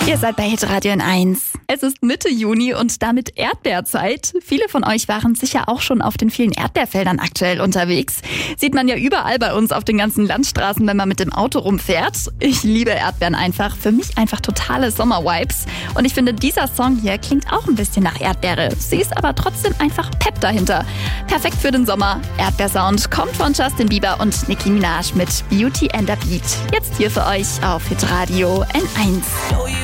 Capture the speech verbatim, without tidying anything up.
Ihr seid bei Hitradio N eins. Es ist Mitte Juni und damit Erdbeerzeit. Viele von euch waren sicher auch schon auf den vielen Erdbeerfeldern aktuell unterwegs. Sieht man ja überall bei uns auf den ganzen Landstraßen, wenn man mit dem Auto rumfährt. Ich liebe Erdbeeren einfach. Für mich einfach totale Sommer-Vibes. Und ich finde, dieser Song hier klingt auch ein bisschen nach Erdbeere. Sie ist aber trotzdem einfach Pep dahinter. Perfekt für den Sommer. Erdbeersound kommt von Justin Bieber und Nicki Minaj mit Beauty and the Beat. Jetzt hier für euch auf Hitradio N eins.